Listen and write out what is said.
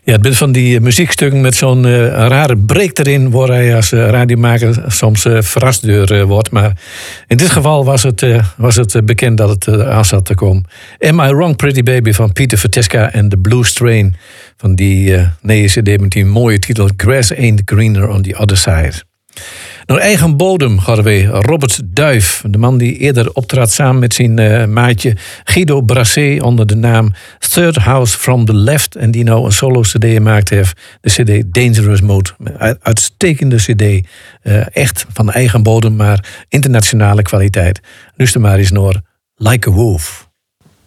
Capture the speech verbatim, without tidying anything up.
Ja, het bent van die muziekstukken met zo'n uh, rare break erin, waar hij als uh, radiomaker soms uh, verrast door uh, wordt. Maar in dit geval was het, uh, was het uh, bekend dat het uh, aan zat te komen. Am I Wrong, Pretty Baby van Peter Fratisca en The Blues Train van die uh, nieuwe cd met die mooie titel Grass Ain't Greener on the Other Side. Naar eigen bodem hadden we Robert Duif. De man die eerder optrad samen met zijn uh, maatje Guido Brasset onder de naam Third House from the Left. En die nou een solo-cd gemaakt heeft. De cd Dangerous Mode. Uitstekende cd. Uh, echt van eigen bodem, maar internationale kwaliteit. Luister maar eens naar Like a Wolf.